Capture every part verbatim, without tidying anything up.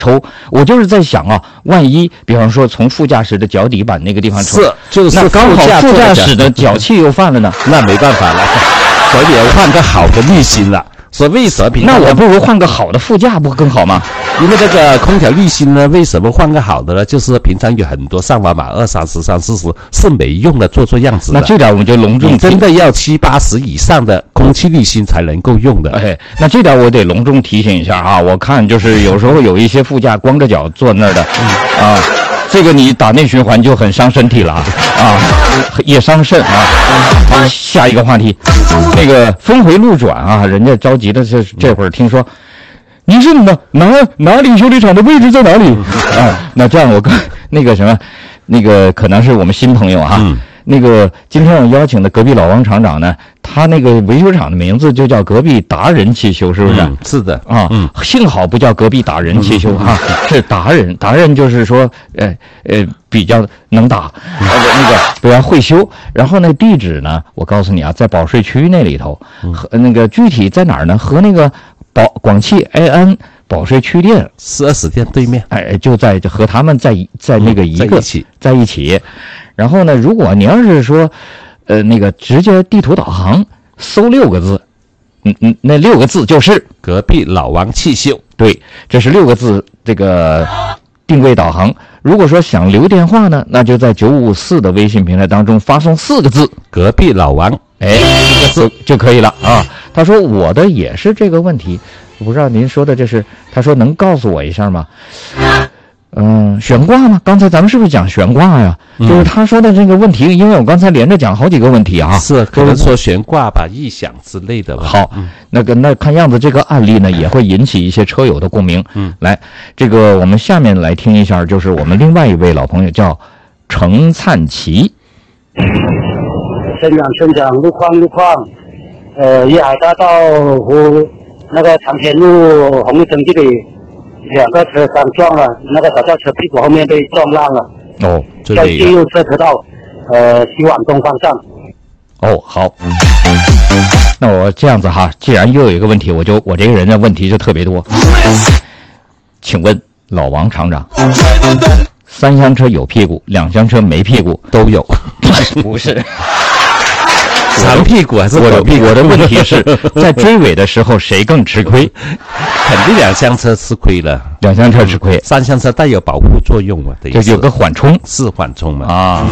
抽，我就是在想啊，万一比方说从副驾驶的脚底板那个地方抽， 是就是那刚好副驾驶的脚气又犯了呢， 那没办法了，所以要换个好的滤芯了。所以为什么平常那我不如换个好的副驾不更好吗？ 因为这个空调滤芯呢，为什么换个好的呢？就是平常有很多上瓦码二三十、三四十是没用的，做做样子的。 那这点我们就隆重， 你真的要七八十以上的空气滤芯才能够用的。 哎，那这点我得隆重提醒一下啊！我看就是有时候有一些副驾光着脚坐那儿的，嗯、啊。这个你打内循环就很伤身体了啊，也伤肾啊。好，下一个话题，那个峰回路转啊，人家着急的这这会儿听说，您是哪哪哪里修理厂的位置在哪里啊？那这样我跟那个什么，那个可能是我们新朋友哈、啊。嗯那个今天我邀请的隔壁老王厂长呢，他那个维修厂的名字就叫隔壁达人汽修，是不是？ 嗯、是的啊，嗯，幸好不叫隔壁达人汽修哈、嗯啊，是达人，达人就是说，呃呃，比较能打，呃、那个比较会修。然后那地址呢，我告诉你啊，在保税区那里头，和那个具体在哪儿呢？和那个保广汽 A N 保税区店四 S 店对面， 哎，就在和他们在在那个一个、 嗯、在一起， 在一起。然后呢，如果你要是说，呃，那个直接地图导航搜六个字，嗯嗯，那六个字就是隔壁老王汽修。 对，这是六个字这个定位导航。如果说想留电话呢，那就在九五四的微信平台当中发送四个字“ 隔壁老王”， 哎，四个字就可以了啊。他说我的也是这个问题，我不知道您说的这是，他说能告诉我一下吗？嗯，悬挂吗？刚才咱们是不是讲悬挂呀？嗯、就是他说的这个问题，因为我刚才连着讲好几个问题啊， 是可能说悬挂吧、异响之类的吧。 好，嗯、那个那看样子这个案例呢也会引起一些车友的共鸣。嗯，来，这个我们下面来听一下，就是我们另外一位老朋友叫程灿奇。 村长，村长，路况路况，呃，粤海大道和那个长田路红绿灯这里。两个车相撞了，那个小轿车屁股后面被撞烂了。 哦， 在进入车车道，呃，西往东方向。 哦，好。那我这样子哈，既然又有一个问题，我就我这个人的问题就特别多。请问老王厂长，三厢车有屁股，两厢车没屁股都有？ 不是。 长屁股还是我的屁股？我的问题是在追尾的时候谁更吃亏？ 肯定两厢车吃亏了， 两厢车吃亏， 三厢车带有保护作用嘛， 就有个缓冲， 是缓冲嘛啊。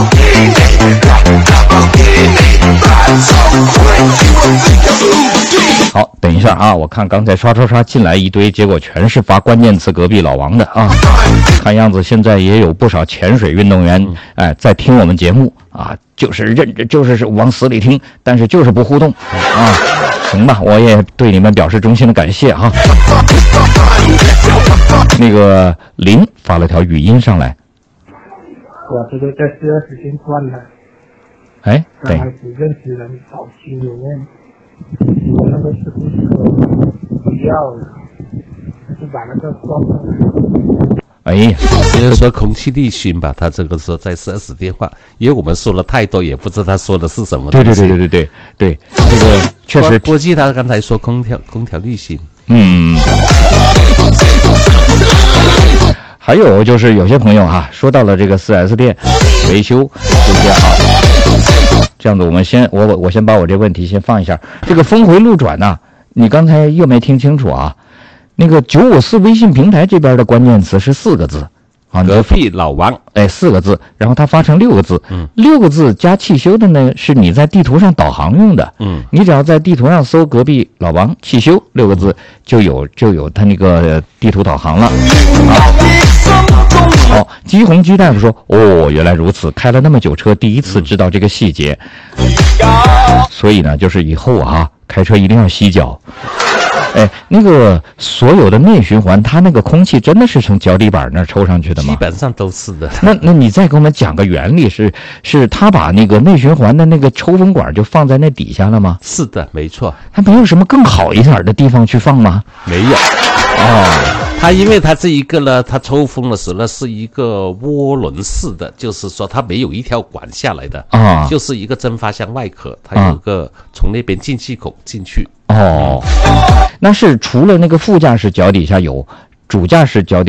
好，等一下啊，我看刚才刷刷刷进来一堆，结果全是发关键词隔壁老王的啊。看样子现在也有不少潜水运动员哎在听我们节目啊，就是认着就是是往死里听，但是就是不互动啊。行吧，我也对你们表示衷心的感谢哈。那个林发了条语音上来， 我这个在四 S 店转了， 哎，对， 刚开始认识人早期里面，我那个是不是不要了，就把那个装了。 哎呀， 就是说空气滤芯吧，他这个时候在四 S 店话，因为我们说了太多，也不知道他说的是什么。 对对对对对对对，这个确实。 估计他刚才说空调空调滤芯。 嗯。还有就是有些朋友哈、啊，说到了这个四 S 店维修，是不是啊？这样子，我们先我我我先把我这问题先放一下。这个峰回路转呢、啊，你刚才又没听清楚啊？那个九五四微信平台这边的关键词是四个字，啊， 隔壁老王， 哎，四个字，然后它发成六个字，嗯，六个字加汽修的呢，是你在地图上导航用的，嗯，你只要在地图上搜隔壁老王汽修六个字，就有就有它那个地图导航了。好，姬红居大夫说，哦，原来如此，开了那么久车，第一次知道这个细节，所以呢，就是以后啊，开车一定要吸脚。哎，那个所有的内循环，它那个空气真的是从脚底板那儿抽上去的吗？ 基本上都是的。 那那你再给我们讲个原理，是是他把那个内循环的那个抽风管就放在那底下了吗？ 是的，没错。 它没有什么更好一点的地方去放吗？ 没有。哦，它因为它这一个呢，它抽风的时候呢是一个涡轮式的，就是说它没有一条管下来的啊，就是一个蒸发箱外壳，它有个从那边进气口进去。 哦，那是除了那个副驾驶脚底下有主驾驶脚底